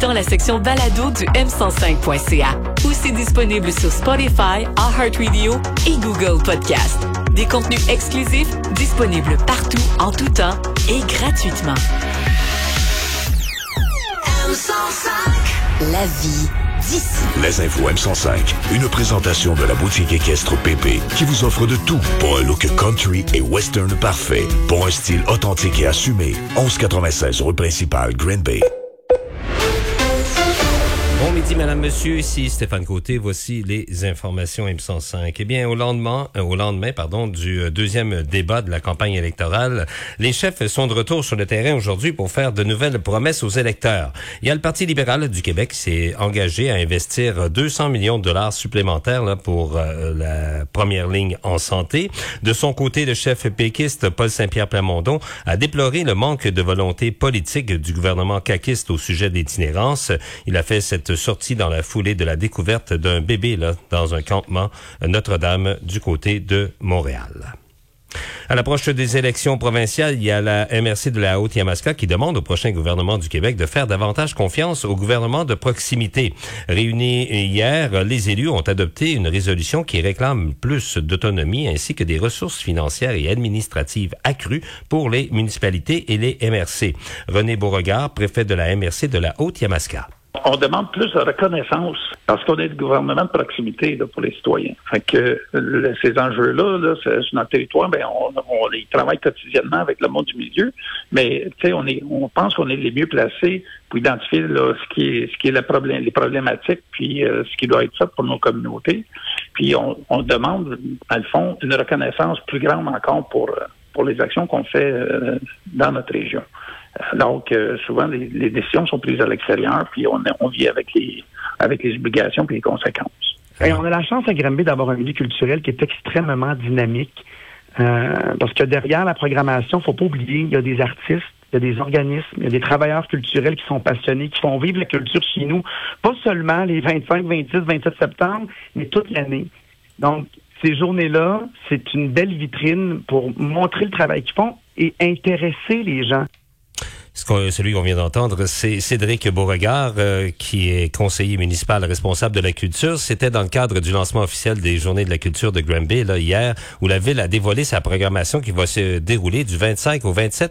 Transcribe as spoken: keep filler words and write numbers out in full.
dans la section balado du m cent cinq point c a. Aussi disponible sur Spotify, iHeartRadio et Google Podcast. Des contenus exclusifs disponibles partout, en tout temps et gratuitement. M cent cinq. La vie d'ici. Les infos M cent cinq. Une présentation de la boutique équestre Pépé qui vous offre de tout pour un look country et western parfait. Pour un style authentique et assumé. onze quatre-vingt-seize rue principale, Green Bay. Bon midi, madame, monsieur, ici Stéphane Côté. Voici les informations M cent cinq. Eh bien, au lendemain, euh, au lendemain, pardon, du deuxième débat de la campagne électorale, les chefs sont de retour sur le terrain aujourd'hui pour faire de nouvelles promesses aux électeurs. Il y a le Parti libéral du Québec qui s'est engagé à investir deux cents millions de dollars supplémentaires là, pour euh, la première ligne en santé. De son côté, le chef péquiste Paul Saint-Pierre Plamondon a déploré le manque de volonté politique du gouvernement caquiste au sujet de l'itinérance. Il a fait cette sortie dans la foulée de la découverte d'un bébé là dans un campement Notre-Dame du côté de Montréal. À l'approche des élections provinciales, il y a la M R C de la Haute-Yamaska qui demande au prochain gouvernement du Québec de faire davantage confiance au gouvernement de proximité. Réunis hier, les élus ont adopté une résolution qui réclame plus d'autonomie ainsi que des ressources financières et administratives accrues pour les municipalités et les M R C. René Beauregard, préfet de la M R C de la Haute-Yamaska. On demande plus de reconnaissance parce qu'on est le gouvernement de proximité là, pour les citoyens. Fait que le, ces enjeux-là, là, c'est, sur notre territoire, ben on, on les travaille quotidiennement avec le monde du milieu, mais tu sais, on est, on pense qu'on est les mieux placés pour identifier là, ce qui est, ce qui est le problème, les problématiques, puis euh, ce qui doit être fait pour nos communautés. Puis on, on demande, dans le fond, une reconnaissance plus grande encore pour pour les actions qu'on fait euh, dans notre région. Donc, euh, souvent, les, les décisions sont prises à l'extérieur, puis on, on vit avec les avec les obligations puis les conséquences. Et on a la chance à Granby d'avoir un milieu culturel qui est extrêmement dynamique, euh, parce que derrière la programmation, faut pas oublier, il y a des artistes, il y a des organismes, il y a des travailleurs culturels qui sont passionnés, qui font vivre la culture chez nous, pas seulement les vingt-cinq, vingt-six, vingt-sept septembre, mais toute l'année. Donc, ces journées-là, c'est une belle vitrine pour montrer le travail qu'ils font et intéresser les gens. Ce qu'on, celui qu'on vient d'entendre, c'est Cédric Beauregard, euh, qui est conseiller municipal responsable de la culture. C'était dans le cadre du lancement officiel des Journées de la culture de Granby, là, hier, où la ville a dévoilé sa programmation qui va se dérouler du vingt-cinq au vingt-sept